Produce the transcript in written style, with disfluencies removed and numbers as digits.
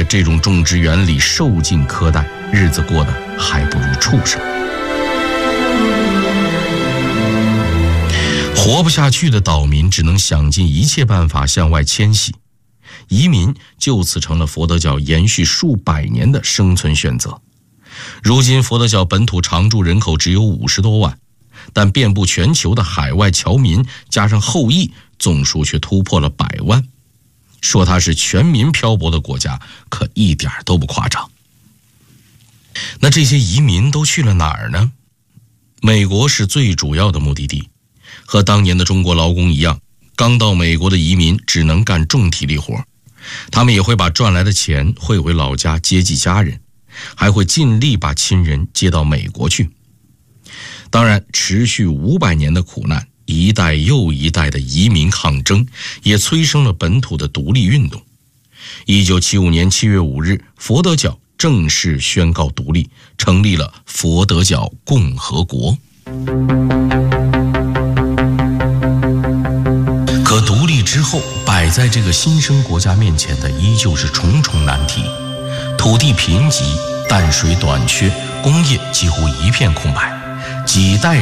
在这种种植园里受尽苛待，日子过得还不如畜生。活不下去的岛民只能想尽一切办法向外迁徙，移民就此成了佛得角延续数百年的生存选择。如今佛得角本土常住人口只有50多万，但遍布全球的海外侨民加上后裔总数却突破了100万。说它是全民漂泊的国家，可一点都不夸张。那这些移民都去了哪儿呢？美国是最主要的目的地。和当年的中国劳工一样，刚到美国的移民只能干重体力活，他们也会把赚来的钱汇回老家接济家人，还会尽力把亲人接到美国去。当然，持续500年的苦难，一代又一代的移民抗争，也催生了本土的独立运动。1975年7月5日，佛得角正式宣告独立，成立了佛得角共和国。可独立之后，摆在这个新生国家面前的依旧是重重难题：土地贫瘠，淡水短缺，工业几乎一片空白，几代